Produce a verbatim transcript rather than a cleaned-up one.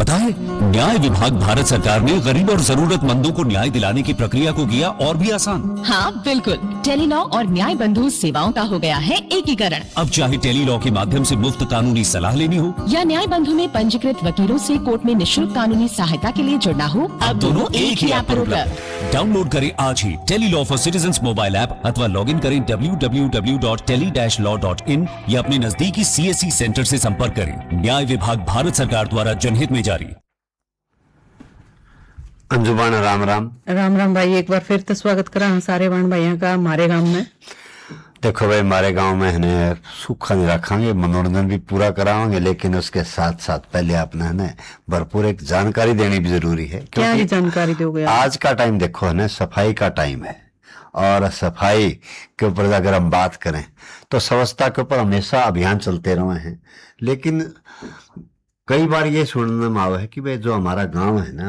पता है, न्याय विभाग भारत सरकार ने गरीब और जरूरतमंदों को न्याय दिलाने की प्रक्रिया को किया और भी आसान। हाँ बिल्कुल, टेलीलॉ और न्याय बंधु सेवाओं का हो गया है एकीकरण। अब चाहे टेलीलॉ के माध्यम से मुफ्त कानूनी सलाह लेनी हो या न्याय बंधु में पंजीकृत वकीलों से कोर्ट में निशुल्क कानूनी सहायता के लिए जुड़ना हो, अब दोनों एक ही ऐप पर उपलब्ध। डाउनलोड करें आज ही Tele-Law for citizens mobile app अथवा लॉग इन करें W W W dot tele dash law dot in या अपने नजदीकी सी एस सी सेंटर से संपर्क करें। न्याय विभाग भारत सरकार द्वारा जनहित में जारी। अंजुबान राम राम राम राम भाई, एक बार फिर तो स्वागत करा हम सारे बहन भाइयों का हमारे गांव में। देखो भाई, हमारे गांव में है सूखा नहीं रखांगे, मनोरंजन भी पूरा करावांगे, लेकिन उसके साथ साथ पहले आपने है ना भरपूर एक जानकारी देनी भी जरूरी है। क्या ही जानकारी दोगे आप? आज का टाइम देखो है ना, सफाई का टाइम है, और सफाई के ऊपर अगर हम बात करें तो स्वच्छता के ऊपर हमेशा अभियान चलते रहे हैं, लेकिन कई बार ये सुनने में आवा है कि भाई जो हमारा गांव है ना